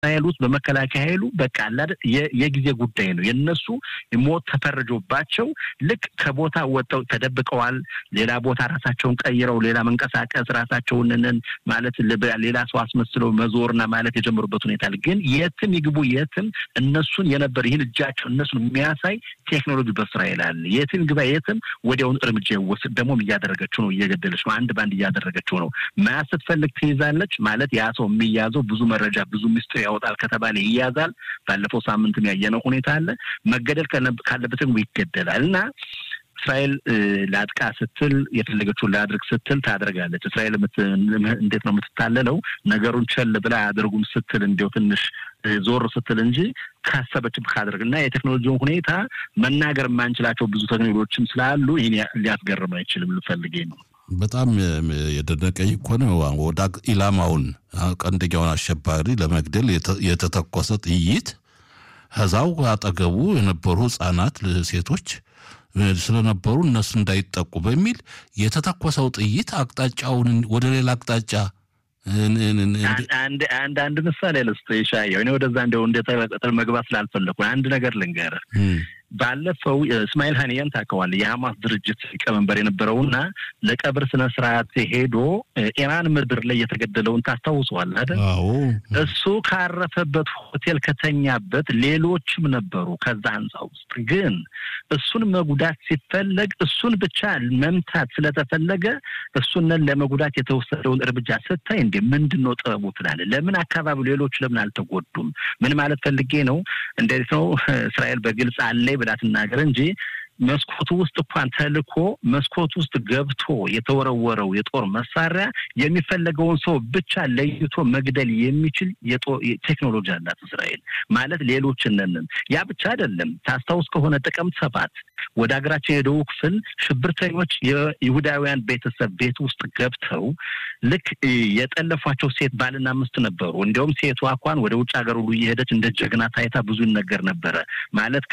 እስራኤል ውስጥ በመከላከያ ኃይሉ በቃ አላደ የጊዜ ጉዳይ ነው የነሱ ሞት ተፈርጆባቸው ልክ ከቦታ ወጣው ተደብቀዋል ሌላ ቦታ ራሳቸውን ቀይረው ሌላ መንቀሳቀስ ራሳቸውን ማለት ሌላ ሰው አስመስለው መዞርና ማለት የጀመሩበት ሁኔታ ግን የትም ይግቡ የትም እነሱን የነበር ይሄን እጃቸው እነሱን የሚያሳይ ቴክኖሎጂ በእስራኤል አለ የትም ግባ የትም ወዲያው እርምጃ ወስድ ደግሞ እያደረገችው ነው እየገደለች ነው አንድ ባንድ እያደረገችው ነው ማያስት ፈልክ ትይዛለች ማለት ያ ሰው የሚያዘው ብዙ መረጃ ብዙ ሚስጥር ያወጣል ከተባለ ይያዛል ባለፈው ሳምንትም ያየነው ሁኔታ አለ መገደል ካለበትም ይገደላልና እስራኤል ላጥቃ ስትል የፈለገችውን ላድርግ ስትል ታደርጋለች እስራኤል እንዴት ነው የምትታለለው ነገሩን ቸል ብላ ያደርጉም ስትል እንደው ትንሽ ዞር ስትል እንጂ ካሰበችም ካደረግና የቴክኖሎጂውን ሁኔታ መናገር ማንችላቸው ብዙ ቴክኖሎጂዎችም ስላሉ ይሄን ሊያስገርም አይችልም ልፈልጌ ነው በጣም የደነቀኝ እኮ ነው ወደ ኢላማውን ቀንደኛውን አሸባሪ ለመግደል የተተኮሰ ጥይት ህዛው አጠገቡ የነበሩ ህፃናት ሴቶች ስለነበሩ እነሱ እንዳይጠቁ በሚል የተተኮሰው ጥይት አቅጣጫውን ወደ ሌላ አቅጣጫ አንድ ምሳሌ ለስቴሻ የሆነ ወደዛ እንደው መግባት ስላልፈለኩ አንድ ነገር ልንገርህ ባለፈው እስማኤል ሃኒያን ታከዋል የሐማስ ድርጅት ቀመንበር የነበረውና ለቀብር ስነ ስርዓት ሄዶ ኢራን ምድር ላይ የተገደለውን ታስታውሰዋል አይደል አዎ እሱ ካረፈበት ሆቴል ከተኛበት ሌሎችም ነበሩ ከዛ አንጻው ውስጥ ግን እሱን መጉዳት ሲፈለግ እሱን ብቻ መምታት ስለተፈለገ እሱን ለመጉዳት የተወሰደውን እርምጃ ስታይ እንደ ምንድነው ጥበቡ ትላለህ ለምን አካባቢው ሌሎች ለምን አልተጎዱም ምን ማለት ፈልጌ ነው እንዴት ነው እስራኤል በግልጽ አለ ብላትናገር እንጂ መስኮቱ ውስጥ እንኳን ተልኮ መስኮቱ ውስጥ ገብቶ የተወረወረው የጦር መሳሪያ የሚፈልገውን ሰው ብቻ ለይቶ መግደል የሚችል ቴክኖሎጂ አላት እስራኤል ማለት ሌሎችንን ያ ብቻ አይደለም ታስታውስ ከሆነ ጥቅምት 7 ወደ ሀገራችን የደው ክፍል ሽብርተኞች የይሁዳውያን ቤተሰብ ቤት ውስጥ ገብተው ልክ የጠለፏቸው ሴት ባልና ምስት ነበሩ እንደውም ሴቷ እንኳን ወደ ውጭ ሀገር ሁሉ እየሄደች እንደ ጀግና ታይታ ብዙ ነገር ነበር ማለት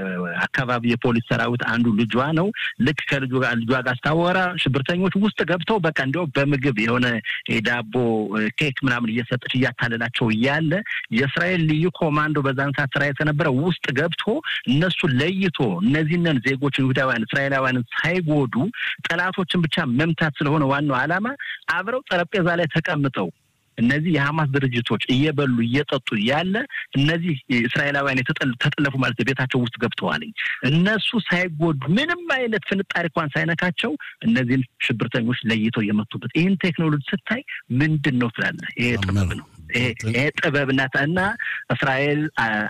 ከአካባቢ የፖሊስ ሰራዊት አንዱ ልጇ ነው ልክ ከልጇ ጋር አስተዋወራ ሽብርተኞች ውስጥ ገብተው በቃ እንደው በመግብ የሆነ ዳቦ ኬክ ምናምን እየሰጠች ያታለላቸው ያለ የእስራኤል ልዩ ኮማንዶ በዛን ሰዓት ስራ የተነበረ ውስጥ ገብቶ እነሱ ለይቶ እነዚህን ዜጎች ይሁዳውያን እስራኤላውያን ሳይጎዱ ጠላቶችን ብቻ መምታት ስለሆነ ዋናው ዓላማ አብረው ጠረጴዛ ላይ ተቀምጠው እነዚህ የሐማስ ድርጅቶች እየበሉ እየጠጡ ያለ እነዚህ እስራኤላውያን ተጠለፉ ማለት ቤታቸው ውስጥ ገብተዋል እነሱ ሳይጎዱ ምንም አይነት ፍንጣሪ እንኳን ሳይነካቸው እነዚህን ሽብርተኞች ለይተው የመቱበት ይሄን ቴክኖሎጂ ስታይ ምንድነው ትላለህ ይሄ ጥበብ ነው ይሄ ጥበብናና እስራኤል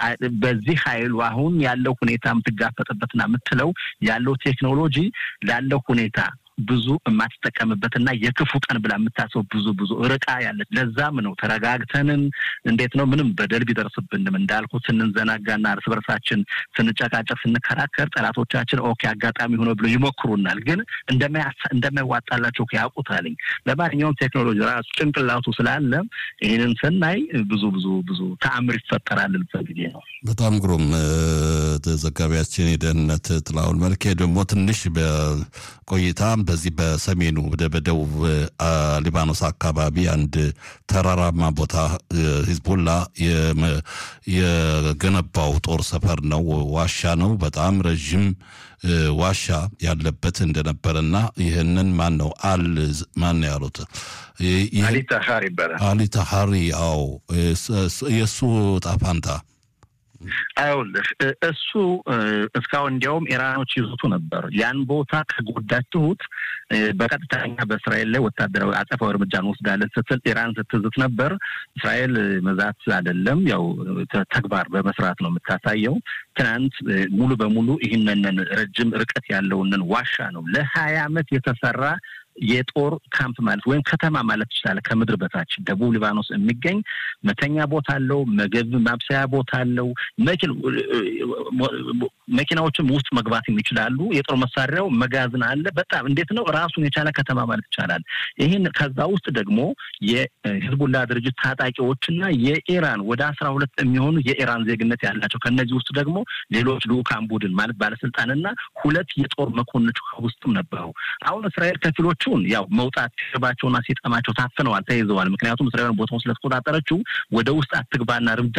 በዚህ ኃይሉ አሁን ያለው ሁኔታ ምትጋፈጥበትና ምትለው ያለው ቴክኖሎጂ ላለው ሁኔታ ብዙ ማስተቀምበትና የክፉ ቀን ብላ መታሰው ብዙ ርቃ ያለች ለዛም ነው ተረጋግተንን እንዴት ነው ምንም በደል ቢደርስብንም እንዳልኩት ስንዘናጋና እርስ በርሳችን ስንጨቃጨቅ ስንከራከር ጠላቶቻችን ኦኬ አጋጣሚ ሆኖ ብሎ ይሞክሩናል ግን እንደማይዋጣላቸው ያውቁታልኝ ለማንኛውም ቴክኖሎጂ ራሱ ጭንቅላቱ ስላለ ይሄንን ስናይ ብዙ ተአምር ይፈጠራል ልፈልግ ነው በጣም ግሩም ተዘጋቢያችን የደህንነት ጥላውን መልኬ ደግሞ ትንሽ በቆይታ በዚህ በሰሜኑ በደቡብ ሊባኖስ አካባቢ አንድ ተራራማ ቦታ ሂዝቦላ የገነባው ጦር ሰፈር ነው ዋሻ ነው በጣም ረጅም ዋሻ ያለበት እንደነበርና ይሄንን ማን ያሉት አሊ ታሃሪ አው የሱ ጣፋንታ አይውልሽ እሱ እስካሁን እንዲያውም ኢራኖች ይዙቱ ነበር ያን ቦታ ከጎዳችሁት በቀጥታኛ በእስራኤል ላይ ወታደራዊ አጸፋው እርምጃ እንወስዳለን ስትል ኢራን ስትዝት ነበር እስራኤል መዛት አይደለም ያው ተግባር በመስራት ነው የምታሳየው ትናንት ሙሉ በሙሉ ይሄንን ረጅም ርቀት ያለውን ዋሻ ነው ለ20 አመት የተሰራ የጦር ካምፕ ማለት ወይም ከተማ ማለት ይችላል ከምድር በታች ደቡብ ሊባኖስ የሚገኝ መተኛ ቦታ አለው ምግብ ማብሰያ ቦታ አለው መኪናዎችም ውስጥ መግባት ይችላሉ የጦር መሳሪያው መጋዘን አለ በጣም እንዴት ነው ራሱን የቻለ ከተማ ማለት ይችላል ይሄን ከዛ ውስጥ ደግሞ የሂዝቡላ ድርጅት ታጣቂዎችና የኢራን ወደ 12 የሚሆኑ የኢራን ዜግነት ያላቸው ከነዚህ ውስጥ ደግሞ ሌሎች ልኡካን ቡድን ማለት ባለስልጣንና ሁለት የጦር መኮንኖች ውስጥም ነበሩ አሁን እስራኤል ከፊሎች ብዙዎቹን ያው መውጣት ሲባቸውና ሲጠማቸው ታፍነዋል ተይዘዋል ምክንያቱም እስራኤል ቦታውን ስለተቆጣጠረችው ወደ ውስጥ አትግባና እርምጃ